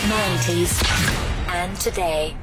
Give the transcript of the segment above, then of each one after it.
90s and today.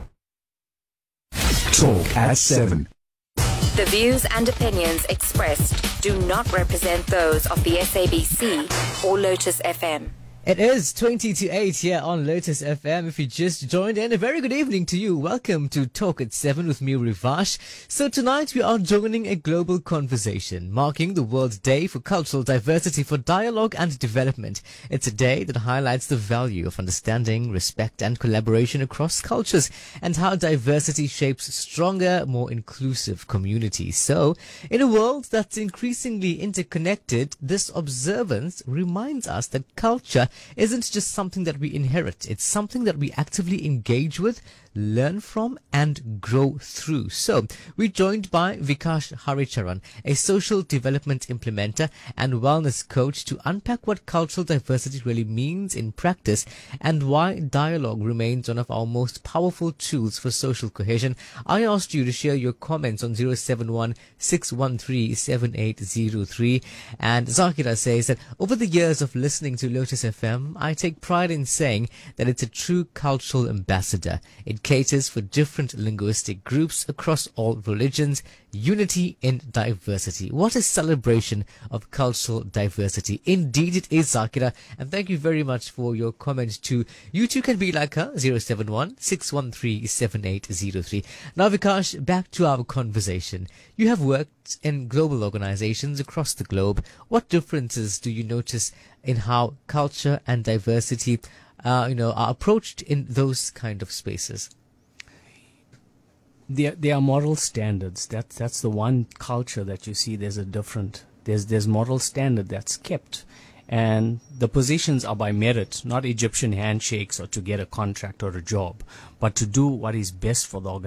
Talk at 7. The views and opinions expressed do not represent those of the SABC or Lotus FM. It is 20 to 8 here on Lotus FM. If you just joined in, a very good evening to you. Welcome to Talk at 7 with me, Rivash. So tonight we are joining a global conversation, marking the World Day for Cultural Diversity for Dialogue and Development. It's a day that highlights the value of understanding, respect and collaboration across cultures and how diversity shapes stronger, more inclusive communities. So, in a world that's increasingly interconnected, this observance reminds us that culture isn't just something that we inherit. It's something that we actively engage with, learn from and grow through. So we're joined by Vikash Haricharan, a social development implementer and wellness coach, to unpack what cultural diversity really means in practice and why dialogue remains one of our most powerful tools for social cohesion. I asked you to share your comments on 071 613 7803, and Zakira says that over the years of listening to Lotus FM, I take pride in saying that it's a true cultural ambassador. It caters for different linguistic groups across all religions. Unity in diversity. What a celebration of cultural diversity. Indeed it is, Zakira. And thank you very much for your comment too. You too can be like her, 071 613 7803. Now, Vikash, back to our conversation. You have worked in global organizations across the globe. What differences do you notice in how culture and diversity are approached in those kind of spaces? There are moral standards. That's the one culture that you see. There's moral standard that's kept, and the positions are by merit, not Egyptian handshakes or to get a contract or a job, but to do what is best for the organization.